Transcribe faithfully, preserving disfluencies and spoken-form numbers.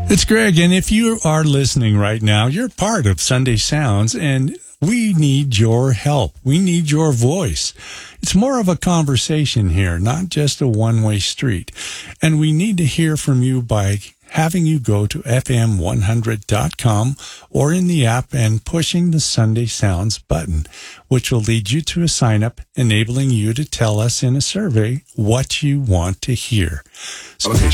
It's Greg, and if you are listening right now, you're part of Sunday Sounds, and we need your help. We need your voice. It's more of a conversation here, not just a one-way street. And we need to hear from you by having you go to F M one hundred dot com or in the app and pushing the Sunday Sounds button, which will lead you to a sign-up enabling you to tell us in a survey what you want to hear. So